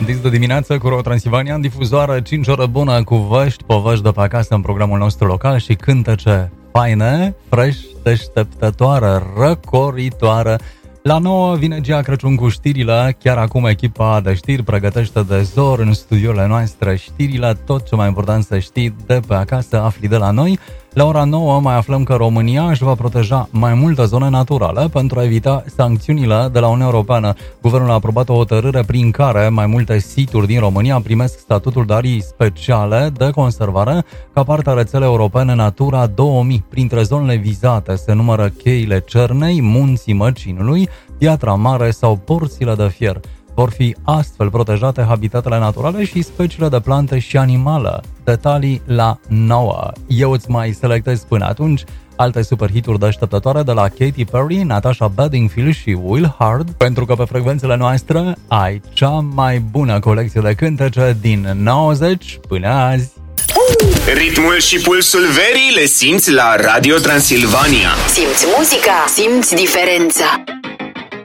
Dis de dimineață cu Ro Transilvania în difuzoară, 5 ore bună cu povești de pe acasă în programul nostru local și cântece faine, fresh, deșteptătoare, răcoritoare. La 9 vine Gia Crăciun cu știrile, chiar acum echipa de știri pregătește de zor în studiile noastre știrile, tot ce mai important să știi de pe acasă afli de la noi. La ora 9 mai aflăm că România își va proteja mai multe zone naturale pentru a evita sancțiunile de la Uniunea Europeană. Guvernul a aprobat o hotărâre prin care mai multe situri din România primesc statutul de arii speciale de conservare ca parte a rețelei europene Natura 2000. Printre zonele vizate se numără Cheile Cernei, Munții Măcinului, Piatra Mare sau Porțile de Fier. Vor fi astfel protejate habitatele naturale și speciile de plante și animale. Detalii la 9. Eu îți mai selectez până atunci alte superhituri deșteptătoare de la Katy Perry, Natasha Bedingfield și Will Hard, pentru că pe frecvențele noastre ai cea mai bună colecție de cântece din 90 până azi. Ritmul și pulsul verii le simți la Radio Transilvania. Simți muzica, simți diferența.